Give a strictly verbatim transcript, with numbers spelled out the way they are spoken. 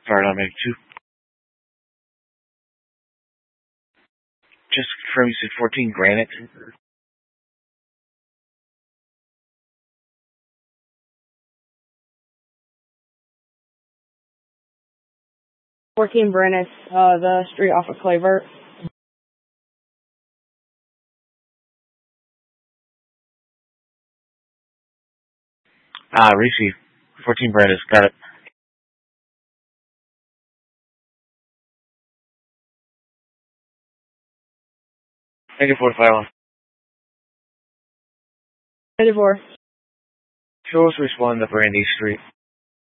Start on make two. Just confirm you said fourteen Granite. fourteen Brennus, uh, the street off of Clavert. Ah, receive. fourteen Brennus, got it. Negative four to five one. Negative four. Show us respond to Brandy Street.